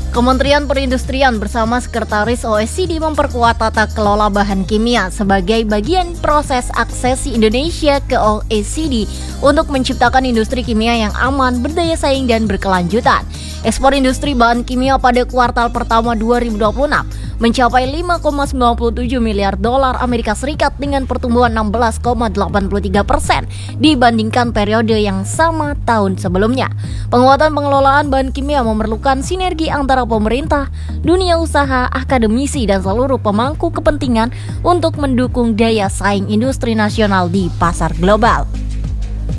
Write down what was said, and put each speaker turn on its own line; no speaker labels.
Kementerian Perindustrian bersama Sekretaris OECD memperkuat tata kelola bahan kimia sebagai bagian proses aksesi Indonesia ke OECD untuk menciptakan industri kimia yang aman, berdaya saing, dan berkelanjutan. Ekspor industri bahan kimia pada kuartal pertama 2026 mencapai 5,97 miliar dolar Amerika Serikat dengan pertumbuhan 16,83% dibandingkan periode yang sama tahun sebelumnya. Penguatan pengelolaan bahan kimia memerlukan sinergi antara pemerintah, dunia usaha, akademisi, dan seluruh pemangku kepentingan untuk mendukung daya saing industri nasional di pasar global.